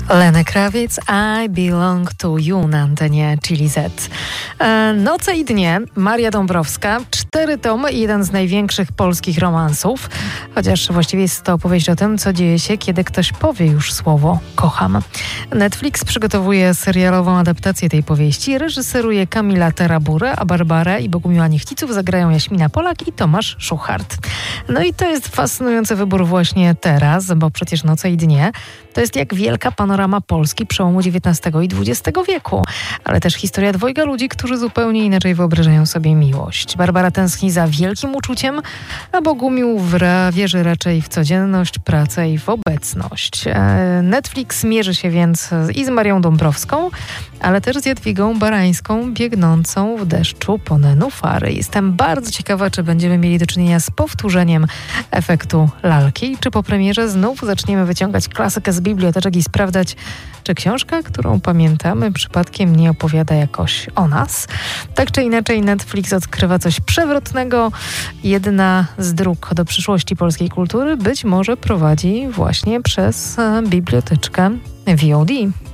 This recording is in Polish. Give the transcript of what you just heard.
Lenny Kravitz, I Belong to You na antenie Chili Z. Noce i dnie, Maria Dąbrowska, 4 tomy i jeden z największych polskich romansów. Chociaż właściwie jest to opowieść o tym, co dzieje się, kiedy ktoś powie już słowo kocham. Netflix przygotowuje serialową adaptację tej powieści. Reżyseruje Kamila Teraburę, a Barbarę i Bogumiła Niechciców zagrają Jaśmina Polak i Tomasz Szuchart. No i to jest fascynujący wybór właśnie teraz, bo przecież Noce i dnie to jest jak wielka panorama Polski przełomu XIX i XX wieku, ale też historia dwojga ludzi, którzy zupełnie inaczej wyobrażają sobie miłość. Barbara tęskni za wielkim uczuciem, a Bogumił wierzy raczej w codzienność, pracę i w obecność. Netflix mierzy się więc i z Marią Dąbrowską, ale też z Jadwigą Barańską, biegnącą w deszczu po nenufary. Jestem bardzo ciekawa, czy będziemy mieli do czynienia z powtórzeniem efektu lalki, czy po premierze znów zaczniemy wyciągać klasykę z biblioteczek i sprawdzać, czy książka, którą pamiętamy, przypadkiem nie opowiada jakoś o nas. Tak czy inaczej Netflix odkrywa coś przewrotnego. Jedna z dróg do przyszłości polskiej kultury być może prowadzi właśnie przez biblioteczkę VOD.